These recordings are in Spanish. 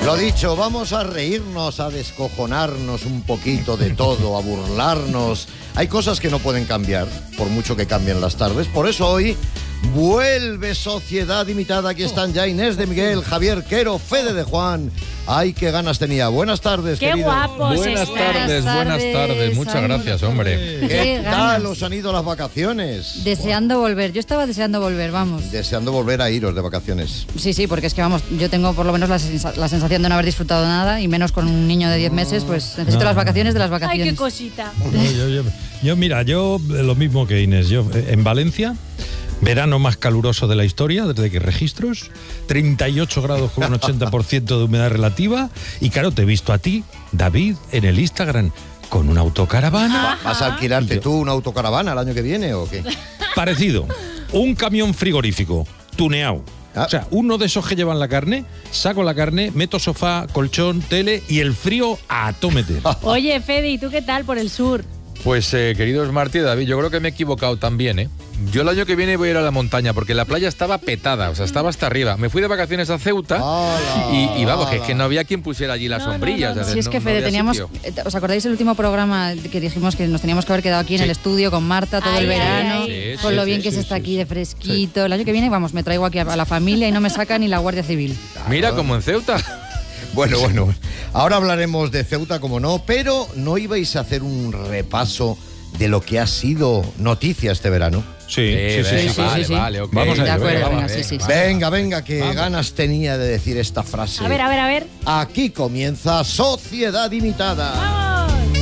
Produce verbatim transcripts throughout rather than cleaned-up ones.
Lo dicho, vamos a reírnos, a descojonarnos un poquito de todo, a burlarnos. Hay cosas que no pueden cambiar, por mucho que cambien las tardes. Por eso hoy vuelve Sociedad Imitada. Aquí están ya Inés de Miguel, Javier Quero, Fede de Juan. ¡Ay, qué ganas tenía! Buenas tardes, ¡Qué querido. guapos Buenas están! tardes, buenas tardes. Muchas Ay, gracias, hombre. ¿Qué, Qué tal ganas. os han ido las vacaciones? Deseando volver. Yo estaba deseando volver, vamos. Deseando volver a iros de vacaciones. Sí, sí, porque es que vamos, yo tengo por lo menos la, sensa- la sensación de no haber disfrutado nada y menos con un niño de diez meses, pues necesito No. las vacaciones de las ¡Ay, vacaciones. qué cosita! No, yo, yo- yo, mira, yo eh, lo mismo que Inés. Yo eh, en Valencia, verano más caluroso de la historia, desde que registros, treinta y ocho grados con un ochenta por ciento de humedad relativa. Y claro, te he visto a ti, David, en el Instagram, con una autocaravana. ¿Vas a alquilarte tú una autocaravana el año que viene o qué? Parecido. Un camión frigorífico, tuneado. Ah. O sea, uno de esos que llevan la carne, saco la carne, meto sofá, colchón, tele y el frío a tómete. Oye, Fede, ¿y tú qué tal por el sur? Pues, eh, queridos Martí y David, yo creo que me he equivocado también, ¿eh? Yo el año que viene voy a ir a la montaña porque la playa estaba petada, o sea, estaba hasta arriba. Me fui de vacaciones a Ceuta ¡Hala! y, y vamos, que es que no había quien pusiera allí las No, no, sombrillas. no, no. o sea, Si es no- que no Fede, había teníamos, sitio. eh, ¿os acordáis el último programa que dijimos que nos teníamos que haber quedado aquí en Sí. el estudio con Marta todo Ay, el ay, verano? ay. Sí, Con sí, lo bien sí, que sí, se está sí, aquí sí. de fresquito. El año que viene, vamos, me traigo aquí a, a la familia y no me saca ni la Guardia Civil. Mira, como en Ceuta. Bueno, bueno, ahora hablaremos de Ceuta, como no, pero ¿no ibais a hacer un repaso de lo que ha sido noticia este verano? Sí, Eh, sí, sí, venga, sí. vale, sí, sí. vale, ok. Vamos a De ello, acuerdo, venga, venga, va, sí, sí, sí. Venga, venga, que Vamos. ganas tenía de decir esta frase. A ver, a ver, a ver. Aquí comienza Sociedad Imitada. ¡Vamos!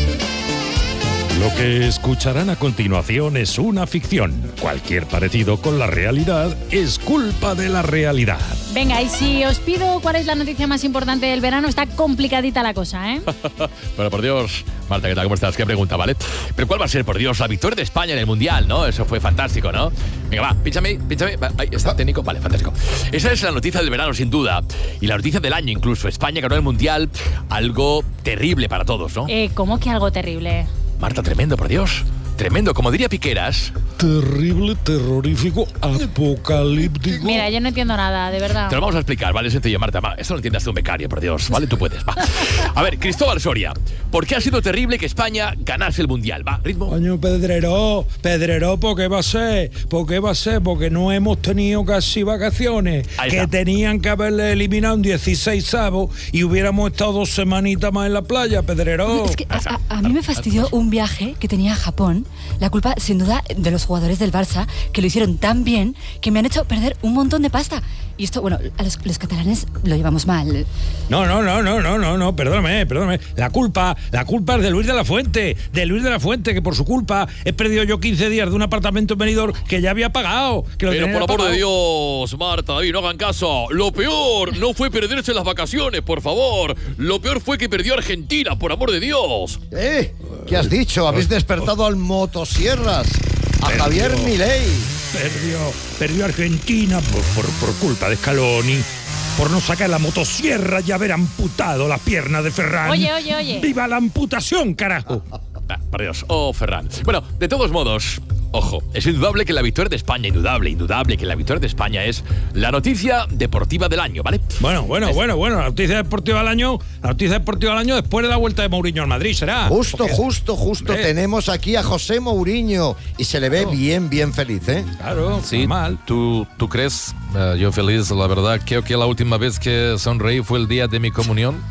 Lo que escucharán a continuación es una ficción. Cualquier parecido con la realidad es culpa de la realidad. Venga, y si os pido cuál es la noticia más importante del verano, está complicadita la cosa, ¿eh? Pero por Dios, Marta, ¿qué tal? ¿Cómo estás? Qué pregunta, ¿vale? Pero ¿cuál va a ser, por Dios? La victoria de España en el Mundial, ¿no? Eso fue fantástico, ¿no? Venga, va, pínchame, pínchame. Va, ahí está, técnico. Vale, fantástico. Esa es la noticia del verano, sin duda. Y la noticia del año, incluso. España ganó el Mundial. Algo terrible para todos, ¿no? Eh, ¿Cómo que algo terrible? Marta, tremendo, por Dios. Tremendo. Como diría Piqueras, Terrible, terrorífico, apocalíptico. Mira, yo no entiendo nada, de verdad. te lo vamos a explicar, ¿vale? Sencillo, Marta. Va, esto lo entiendas tú, un becario, por Dios. ¿Vale? Tú puedes, va. A ver, Cristóbal Soria. ¿Por qué ha sido terrible que España ganase el Mundial? Va, ritmo. Coño, Pedrero, Pedrero, ¿por qué va a ser? ¿Por qué va a ser? Porque no hemos tenido casi vacaciones. Ahí Que está. tenían que haberle eliminado un dieciseisavo y hubiéramos estado dos semanitas más en la playa, Pedrero. Es que a, a- a mí me fastidió un viaje que tenía a Japón. La culpa, sin duda, de los jugadores del Barça, que lo hicieron tan bien que me han hecho perder un montón de pasta. Y esto, bueno, a los, los catalanes lo llevamos mal. No, no, no, no, no, no, no, perdóname, perdóname. La culpa, la culpa es de Luis de la Fuente, de Luis de la Fuente, que por su culpa he perdido yo quince días de un apartamento en Benidorm que ya había pagado. Que lo Pero tenía por amor de pagado. Dios, Marta, y no hagan caso. Lo peor no fue perderse las vacaciones, por favor. Lo peor fue que perdió Argentina, por amor de Dios. ¿Eh? ¿Qué has dicho? Habéis despertado al motosierras, a Perdió. Javier Milei. Perdió, perdió Argentina por, por, por culpa de Scaloni. Por no sacar la motosierra y haber amputado la pierna de Ferran. Oye, oye, oye. ¡Viva la amputación, carajo! Ah, por Dios. Oh, Ferran. Bueno, de todos modos, ojo, es indudable que la victoria de España, indudable, indudable que la victoria de España es la noticia deportiva del año, ¿vale? Bueno, bueno, bueno, bueno, la noticia deportiva del año, la noticia deportiva del año después de la vuelta de Mourinho al Madrid, será. Justo, Porque- justo, justo. Hombre. Tenemos aquí a José Mourinho y se le ve bien, bien feliz, ¿eh? Claro, Sí, mal. ¿tú, tú crees? Eh, yo feliz, la verdad. Creo que la última vez que sonreí fue el día de mi comunión.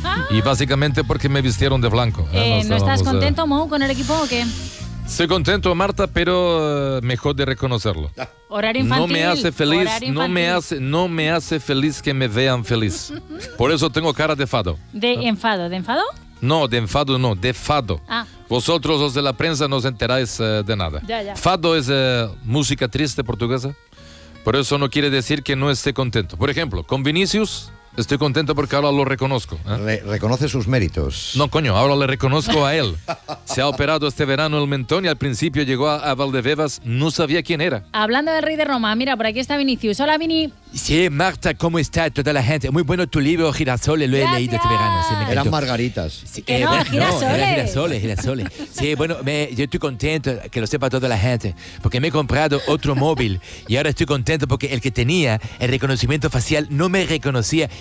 Y básicamente porque me vistieron de blanco. Eh, ¿eh? ¿No estás estábamos, eh, contento, Mou, con el equipo o qué? Estoy contento, Marta, pero eh, mejor de reconocerlo. Horario infantil. No me hace feliz, horario no me infantil. hace, no me hace feliz que me vean feliz. Por eso tengo cara de fado. ¿De enfado? ¿De enfado? No, de enfado no, de fado. Ah. Vosotros, los de la prensa, no os enteráis eh, de nada. Ya, ya. Fado es eh, música triste portuguesa. Por eso no quiere decir que no esté contento. Por ejemplo, con Vinicius estoy contento porque ahora lo reconozco. ¿eh? Re- reconoce sus méritos. No, coño, ahora le reconozco a él. Se ha operado este verano el mentón y al principio llegó a, a Valdebebas, no sabía quién era. Hablando del rey de Roma, mira, por aquí está Vinicius. Hola, Vini. Sí, Marta, ¿cómo está toda la gente? Muy bueno tu libro, Girasoles, lo he Gracias. leído este verano. Sí, me Eran encantó. margaritas. Sí, Que no, bueno, girasoles. No, era girasoles, girasoles. Sí, bueno, me- yo estoy contento, que lo sepa toda la gente, porque me he comprado otro móvil y ahora estoy contento porque el que tenía el reconocimiento facial no me reconocía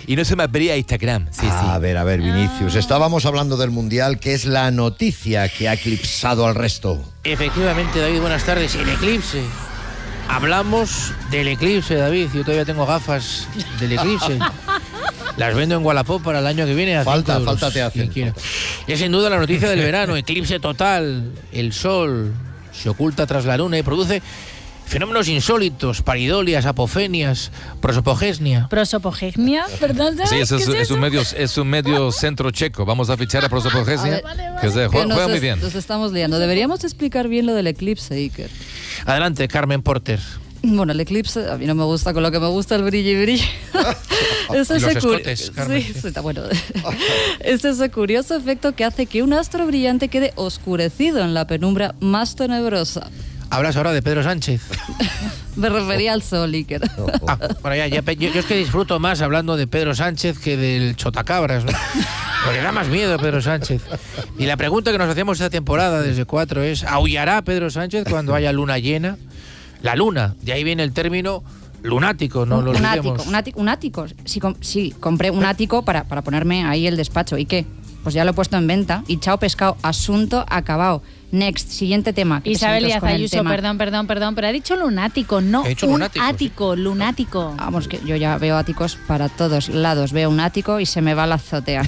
y no se me abría Instagram. Sí, a sí. ver, a ver, Vinicius. Estábamos hablando del Mundial, que es la noticia que ha eclipsado al resto. Efectivamente, David, buenas tardes. El eclipse. Hablamos del eclipse, David. Yo todavía tengo gafas del eclipse. Las vendo en Wallapop para el año que viene. A Falta, cinco euros, falta te hacen. quien quiera. Es sin duda la noticia del verano. Eclipse total. El sol se oculta tras la luna y produce fenómenos insólitos, paridolias, apofenias, prosopogenia. ¿Prosopogenia? ¿Perdón? Sí, eso es, ¿Qué es, eso? un medio, es un medio centro checo. Vamos a fichar a Prosopogenia. Que se Que juega, nos, juega muy es- bien. nos estamos liando. Deberíamos explicar bien lo del eclipse, Iker. Adelante, Carmen Porter. Bueno, el eclipse a mí no me gusta, con lo que me gusta el brillo y brillo. Es Y los ese curi- escotes, Carmen. sí, sí, está bueno. Es ese curioso efecto que hace que un astro brillante quede oscurecido en la penumbra más tenebrosa. Hablas ahora de Pedro Sánchez. Me refería al sol, Iker. Ah, bueno, ya, ya, yo, yo es que disfruto más hablando de Pedro Sánchez que del Chotacabras, ¿no? Porque da más miedo Pedro Sánchez. Y la pregunta que nos hacemos esta temporada desde cuatro es: ¿aullará Pedro Sánchez cuando haya luna llena? La luna, de ahí viene el término lunático, no lo un olvidemos. ático, un ático, un ático. Sí, com- sí, compré un ático para, para ponerme ahí el despacho. ¿Y qué? Pues ya lo he puesto en venta y chao pescado, asunto acabado. Next, siguiente tema. que Isabel te Díaz sientas con el Ayuso, tema. perdón, perdón, perdón, pero ha dicho lunático, no He dicho un lunático, sí. ático, lunático. Vamos, que yo ya veo áticos para todos lados. Veo un ático y se me va la azotea.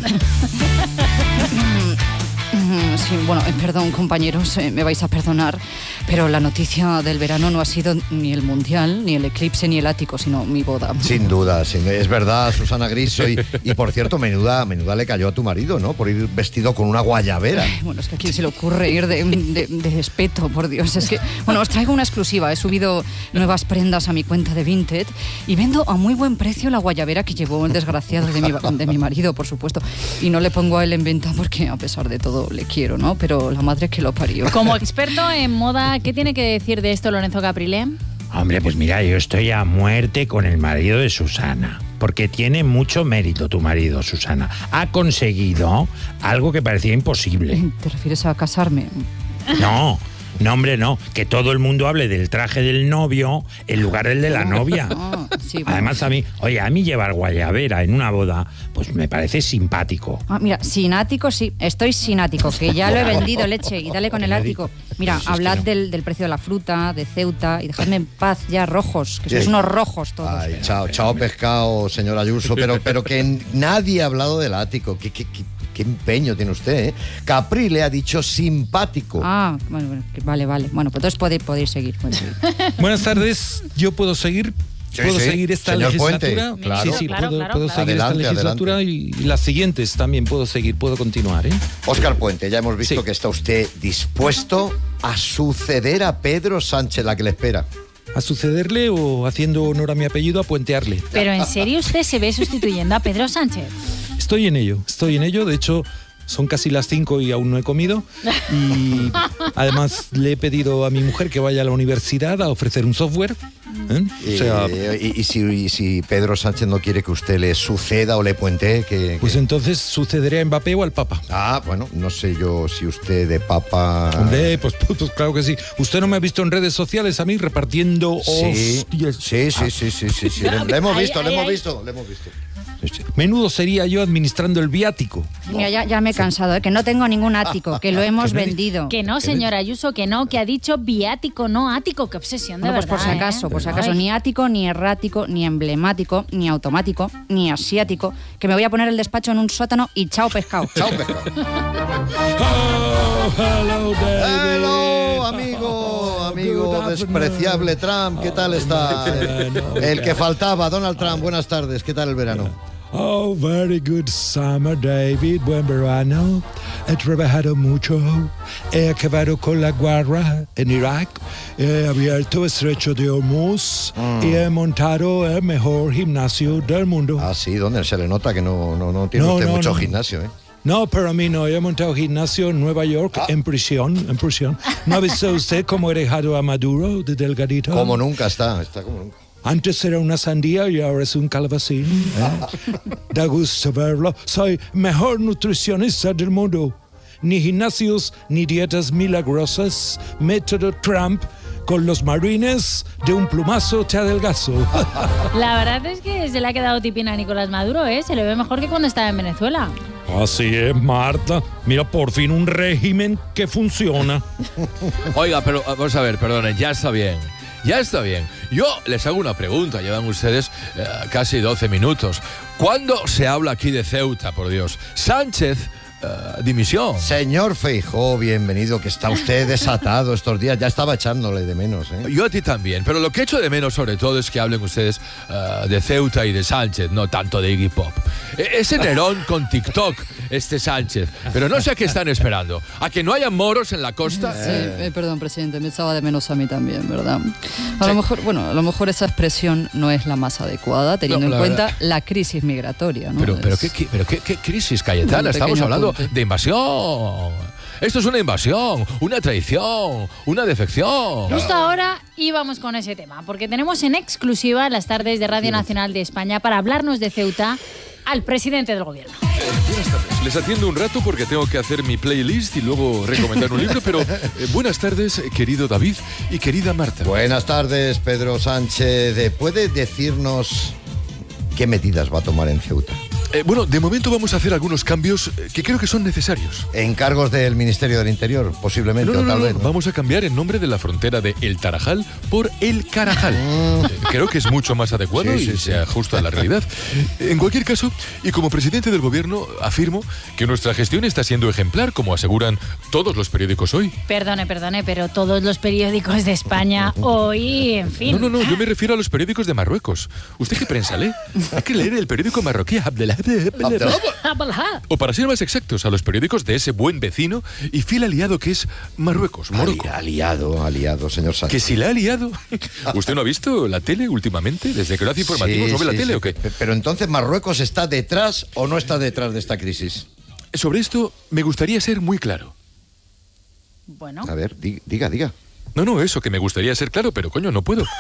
Mm, Sí, bueno, eh, perdón compañeros, eh, me vais a perdonar, pero la noticia del verano no ha sido ni el mundial, ni el eclipse, ni el ático, sino mi boda. Sin duda, sin- es verdad, Susana Griso. Y, y por cierto, menuda, menuda le cayó a tu marido, ¿no? Por ir vestido con una guayabera. Bueno, es que a quién se le ocurre ir de, de, de despeto, por Dios. Es que, bueno, os traigo una exclusiva. He subido nuevas prendas a mi cuenta de Vinted y vendo a muy buen precio la guayabera que llevó el desgraciado de mi, de mi marido, por supuesto. Y no le pongo a él en venta porque, a pesar de todo, le quiero, ¿no? Pero la madre que lo parió. Como experto en moda, ¿qué tiene que decir de esto Lorenzo Caprile? Hombre, pues mira, yo estoy a muerte con el marido de Susana. Porque tiene mucho mérito tu marido, Susana. Ha conseguido algo que parecía imposible. ¿Te refieres a casarme? No, no, hombre, no. Que todo el mundo hable del traje del novio en lugar del de la novia. Ah, sí, bueno, Además, sí. a mí, oye, a mí llevar guayabera en una boda, pues me parece simpático. Ah, mira, sin ático sí, estoy sin ático, que ya lo he vendido, leche, y dale con el ático. Mira, Pues es que hablad no. del, del precio de la fruta, de Ceuta, y dejadme en paz ya, rojos, que sois Sí. unos rojos todos. Ay, chao, chao pescado, señor Ayuso, pero, pero que n- nadie ha hablado del ático. ¿Qué, qué, qué, qué empeño tiene usted, eh? Caprile ha dicho simpático. Ah, bueno, bueno, que vale, vale. Bueno, pues entonces podéis, podéis seguir. podéis seguir. Buenas tardes, ¿yo puedo seguir? Sí, ¿Puedo sí. seguir esta Señor legislatura? Puente, claro. Sí, sí, Claro, puedo, claro, puedo claro. seguir Adelante, esta legislatura y, y las siguientes también puedo seguir, puedo continuar, ¿eh? Óscar Puente, ya hemos visto Sí. que está usted dispuesto a suceder a Pedro Sánchez, la que le espera. ¿A sucederle o haciendo honor a mi apellido a puentearle? Pero ¿en serio usted se ve sustituyendo a Pedro Sánchez? Estoy en ello, estoy en ello. De hecho, son casi las cinco y aún no he comido. Y además le he pedido a mi mujer que vaya a la universidad a ofrecer un software. ¿eh? Y, O sea, y- y si, y si Pedro Sánchez no quiere que usted le suceda o le puente, que... pues que- entonces sucederé a Mbappé o al Papa. Ah, bueno, no sé yo si usted de papa... Hombre, pues, pues, pues claro que sí. ¿Usted no me ha visto en redes sociales a mí repartiendo Sí, hostias? sí, sí, sí, sí, sí, sí. Le, le hemos Ay, visto, le ay, hemos ay. visto, le hemos visto. Menudo sería yo administrando el viático. Mira, ya, ya me he cansado, ¿eh? Que no tengo ningún ático, que lo hemos ¿Qué me vendido. Que no, señora Ayuso, que no, que ha dicho viático, no ático. Qué obsesión, de Bueno, pues por verdad, si acaso, ¿eh? por si acaso, Ay. ni ático, ni errático, ni emblemático, ni automático, ni asiático, que me voy a poner el despacho en un sótano y chao pescado. Chao, pescado. Oh, hello, David. Hello, amigo, amigo Good afternoon. despreciable Trump, ¿qué tal está? Bueno, El que faltaba, Donald Trump, buenas tardes, ¿qué tal el verano? Oh, very good summer, David. Buen verano. He trabajado mucho. He acabado con la guerra en Irak. He abierto el estrecho de Hormuz y he montado el mejor gimnasio del mundo. Ah, sí, ¿dónde? Se le nota que no, no, no tiene No, usted no, mucho no. gimnasio, ¿eh? No, pero a mí no. He montado gimnasio en Nueva York, Ah. en prisión, en prisión. ¿No ha visto usted cómo he dejado a Maduro de delgadito? Como nunca está, está como nunca. Antes era una sandía y ahora es un calabacín. ¿eh? Da gusto verlo. Soy mejor nutricionista del mundo. Ni gimnasios, ni dietas milagrosas. Método Trump con los Marines de un plumazo te adelgazo. La verdad es que se le ha quedado tipina a Nicolás Maduro, ¿eh? Se le ve mejor que cuando estaba en Venezuela. Así es, Marta. Mira, por fin un régimen que funciona. Oiga, pero vamos a ver, perdonen, ya está bien. Ya está bien. Yo les hago una pregunta. Llevan ustedes eh, casi doce minutos. ¿Cuándo se habla aquí de Ceuta, por Dios? Sánchez, eh, dimisión. Señor Feijóo, bienvenido, que está usted desatado estos días. Ya estaba echándole de menos, ¿eh? Yo a ti también, pero lo que echo de menos sobre todo es que hablen ustedes uh, de Ceuta y de Sánchez, no tanto de Iggy Pop. E- ese Nerón con TikTok, este Sánchez. Pero no sé a qué están esperando. ¿A que no haya moros en la costa? Sí, eh, perdón, presidente, me echaba de menos a mí también, ¿verdad? A Sí. lo mejor, bueno, a lo mejor esa expresión no es la más adecuada, teniendo No, la en cuenta verdad. la crisis migratoria, ¿no? Pero, pero, Es- ¿qué, qué- pero qué, qué crisis, Cayetana? Un Estamos pequeño hablando apunte. de invasión. Esto es una invasión, una traición, una defección. Justo ahora íbamos con ese tema, porque tenemos en exclusiva las tardes de Radio Nacional de España para hablarnos de Ceuta al presidente del gobierno. Buenas tardes. Les atiendo un rato porque tengo que hacer mi playlist y luego recomendar un libro, pero eh, buenas tardes, querido David y querida Marta. Buenas tardes, Pedro Sánchez. Eh, ¿Puede decirnos qué medidas va a tomar en Ceuta? Eh, bueno, de momento vamos a hacer algunos cambios eh, que creo que son necesarios. Encargos del Ministerio del Interior, posiblemente, No, no, o tal no, vez. no. ¿no? Vamos a cambiar el nombre de la frontera de El Tarajal por El Carajal. Eh, Creo que es mucho más adecuado Sí, sí, y sí. se ajusta a la realidad. En cualquier caso, y como presidente del gobierno, afirmo que nuestra gestión está siendo ejemplar, como aseguran todos los periódicos hoy. Perdone, perdone, pero todos los periódicos de España hoy, en fin. No, no, no, yo me refiero a los periódicos de Marruecos. ¿Usted qué prensa lee? Hay que leer el periódico marroquí Abdellah. O para ser más exactos, a los periódicos de ese buen vecino y fiel aliado que es Marruecos, Morocco. Ali- aliado, aliado, señor Sánchez. Que si la ha liado. ¿Usted no ha visto la tele últimamente? ¿Desde que lo hace informativo Sí, no ve la sí, tele sí. o qué? Pe- Pero entonces, ¿Marruecos está detrás o no está detrás de esta crisis? Sobre esto me gustaría ser muy claro. Bueno, A ver, di- diga, diga. No, no, eso que me gustaría ser claro, pero coño, no puedo.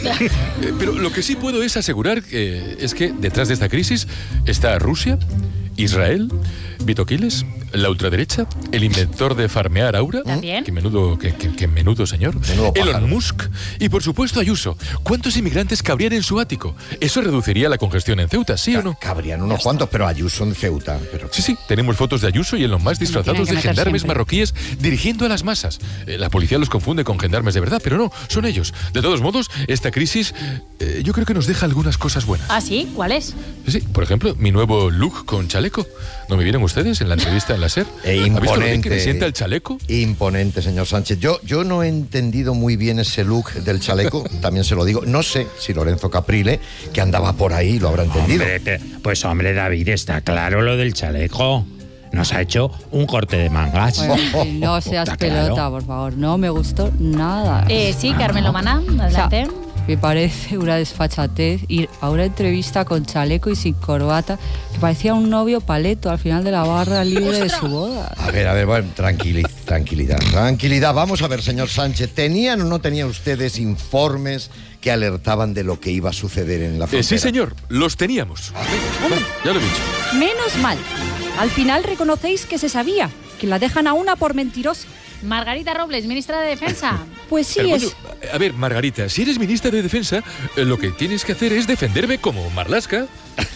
Eh, pero lo que sí puedo es asegurar que es que detrás de esta crisis está Rusia, Israel, Vito Quiles, la ultraderecha, el inventor de farmear Aura, También. que menudo, que, que- que menudo señor, Menudo pájaro. Elon Musk y por supuesto Ayuso. ¿Cuántos inmigrantes cabrían en su ático? Eso reduciría la congestión en Ceuta, ¿sí o no? Cabrían unos cuantos, pero Ayuso en Ceuta. Pero... Sí, sí, tenemos fotos de Ayuso y Elon Musk disfrazados tienen que de meter gendarmes siempre. marroquíes dirigiendo a las masas. Eh, la policía los confunde con gendarmes de verdad, pero no, son ellos. De todos modos, esta crisis eh, yo creo que nos deja algunas cosas buenas. ¿ah, sí? ¿Cuál es? Sí, sí, por ejemplo, mi nuevo look con chaleco. ¿No me vieron ustedes en la entrevista en la SER? E ¿Ha visto lo bien imponente. que me sienta el chaleco? Imponente, señor Sánchez. Yo, yo no he entendido muy bien ese look del chaleco, también se lo digo. No sé si Lorenzo Caprile, que andaba por ahí, lo habrá entendido. Hombre, te- pues hombre, David, está claro lo del chaleco. Nos ha hecho un corte de mangas. Bueno, en fin, no seas Está claro. pelota, por favor. No me gustó nada. Eh, sí, Carmen Lomana, O sea, adelante. me parece una desfachatez ir a una entrevista con chaleco y sin corbata, que parecía un novio paleto al final de la barra libre de su boda. A ver, a ver, bueno, tranquilidad, tranquilidad, tranquilidad. Vamos a ver, señor Sánchez, ¿tenían o no tenían ustedes informes que alertaban de lo que iba a suceder en la Eh, frontera? sí, señor, los teníamos. Ya lo he dicho. Menos mal. Al final reconocéis que se sabía, que la dejan a una por mentirosa. Margarita Robles, ministra de Defensa. Pues sí Pero, es. bueno, a ver, Margarita, si eres ministra de Defensa, eh, lo que tienes que hacer es defenderme como Marlaska.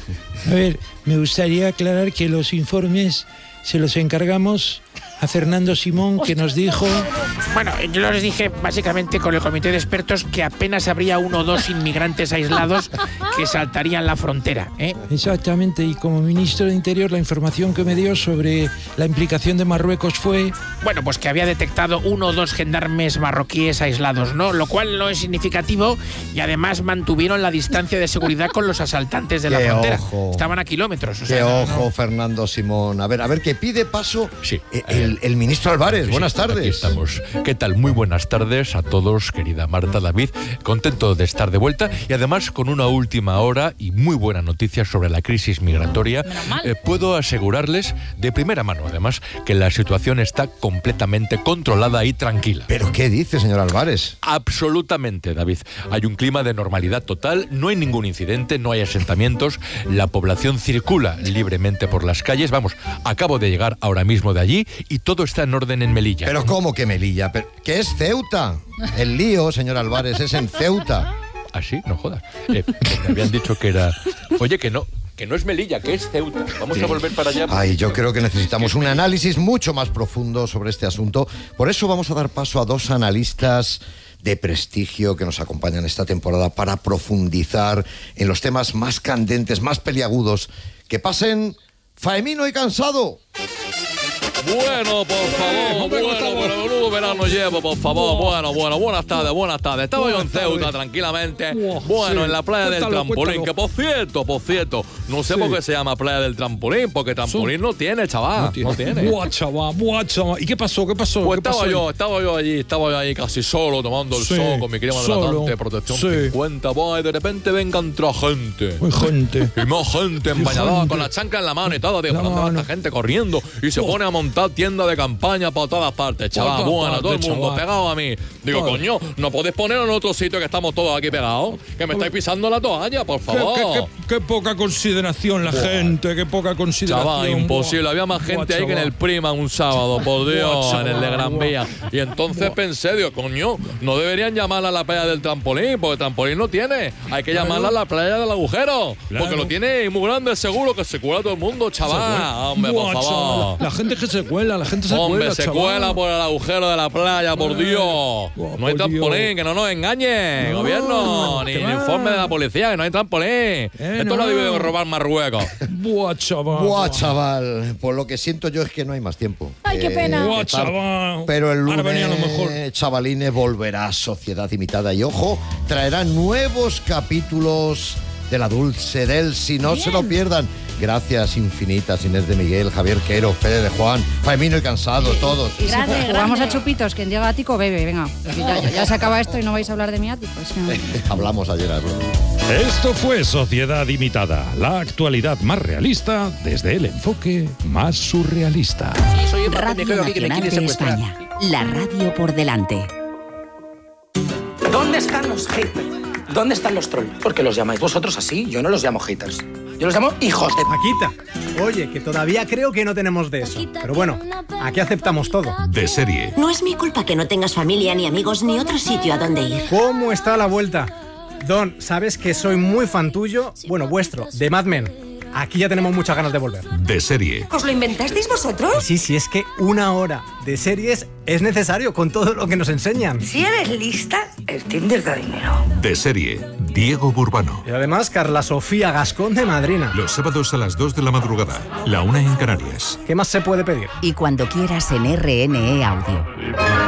A ver, me gustaría aclarar que los informes se los encargamos a Fernando Simón, que nos dijo... Bueno, yo les dije básicamente con el comité de expertos que apenas habría uno o dos inmigrantes aislados que saltarían la frontera, ¿eh? Exactamente, y como ministro de Interior la información que me dio sobre la implicación de Marruecos fue... Bueno, pues que había detectado uno o dos gendarmes marroquíes aislados, ¿no? Lo cual no es significativo y además mantuvieron la distancia de seguridad con los asaltantes de la ¡Qué frontera. ojo! Estaban a kilómetros. O Qué sea, no- ojo, no. Fernando Simón. A ver, a ver, que pide paso Sí. eh, el, el ministro Álvarez. Sí, Buenas sí, Aquí tardes. estamos. ¿Qué tal? Muy buenas tardes a todos, querida Marta, David. Contento de estar de vuelta y además con una última hora y muy buena noticia sobre la crisis migratoria. Menos mal. Eh, puedo asegurarles de primera mano, además, que la situación está completamente controlada y tranquila. ¿Pero qué dice, señor Álvarez? Absolutamente, David. Hay un clima de normalidad total, no hay ningún incidente, no hay asentamientos, la población circula libremente por las calles. Vamos, acabo de llegar ahora mismo de allí y todo está en orden en Melilla. Pero ¿cómo que Melilla? Pero- ¿Qué es Ceuta? El lío, señor Álvarez, es en Ceuta. ¿Ah, sí? No jodas. Eh, me habían dicho que era... Oye, que no, que no es Melilla, que es Ceuta. Vamos a volver para allá. Ay, yo creo que necesitamos un análisis mucho más profundo sobre este asunto. Por eso vamos a dar paso a dos analistas de prestigio que nos acompañan esta temporada para profundizar en los temas más candentes, más peliagudos. Que pasen Faemino y Cansado. Bueno, por favor, bueno, pero menudo verano llevo, por favor. Bueno, bueno, buenas tardes, buenas tardes. Estaba yo en Ceuta tranquilamente. Bueno, en la playa del trampolín, que por cierto, por cierto, no sé por qué se llama playa del trampolín, porque trampolín no tiene, chaval. No tiene. Buah, chaval, buah, chaval. ¿Y qué pasó? ¿Qué pasó? Pues ¿Qué pasó estaba ahí? yo, estaba yo allí, estaba yo allí casi solo, tomando el Sí, sol con mi crema solo. hidratante, protección Sí. cincuenta, buah, y de repente venga otra gente. Uy, gente. Y más gente en Y bañador, gente. con la chancla en la mano y todo, digo, La ¿dónde va mano. esta gente corriendo? Y se Oh. pone a montar tienda de campaña por todas partes, chaval. todas Bueno, todo el partes, mundo chaval. pegado a mí. Digo, Todo. coño, ¿no podéis poner en otro sitio que estamos todos aquí pegados? Que me estáis pisando la toalla, por Qué, favor. qué- qué- qué poca consideración la Buah. gente, qué poca consideración. Chaval, imposible. Buah. Había más gente Buah, ahí que en chaval. el Prima un sábado, por Dios, Buah, chaval, en el de Gran buah. Vía. Y entonces Buah. pensé, digo, coño, no deberían llamarla a la playa del trampolín, porque el trampolín no tiene. Hay que Claro. llamarla a la playa del agujero. Claro. Porque lo tiene muy grande, seguro que se cuela todo el mundo, chaval. Hombre, Buah, por favor. chaval. La gente que se cuela, la gente se Hombre, cuela, se chaval. cuela por el agujero de la playa, por Eh, Dios. buah, No hay por trampolín, Dios. que no nos engañen, No, gobierno. Ni que ni va. informe de la policía, que no hay trampolín. Esto no. lo ha debido robar Marruecos. Buah, chaval. Buah, chaval. Por lo que siento yo es que no hay más tiempo. Ay, qué pena. Buah, que tal. chaval. Pero el Ahora venía lo mejor. lunes, chavalines, volverá a Sociedad Imitada. Y ojo, traerá nuevos capítulos de La Dulce del Si no se lo pierdan. Gracias infinitas, Inés de Miguel, Javier Quero, Fede de Juan, Faemino y Cansado, todos. Y si Grande, jugamos grande. a chupitos, quien llega ático bebe, venga. Es que Ya, ya- ya se acaba esto y no vais a hablar de mi ático. Es que no. Hablamos ayer, ¿no? Esto fue Sociedad Imitada, la actualidad más realista desde el enfoque más surrealista. Soy el Radio Nacional de España. La radio por delante. ¿Dónde están los haters? ¿Dónde están los trolls? Porque los llamáis vosotros así. Yo no los llamo haters. Yo los llamo hijos de... Paquita, oye, que todavía creo que no tenemos de eso. Pero bueno, aquí aceptamos todo. De serie. No es mi culpa que no tengas familia, ni amigos, ni otro sitio a donde ir. ¿Cómo está la vuelta? Don, sabes que soy muy fan tuyo, bueno, vuestro, de Mad Men. Aquí ya tenemos muchas ganas de volver. De serie. ¿Os lo inventasteis vosotros? Sí, sí, es que una hora de series es necesario con todo lo que nos enseñan. Si eres lista, el Tinder da dinero. De serie. Diego Burbano. Y además, Carla Sofía Gascón de madrina. Los sábados a las dos de la madrugada. La una en Canarias. ¿Qué más se puede pedir? Y cuando quieras en R N E Audio.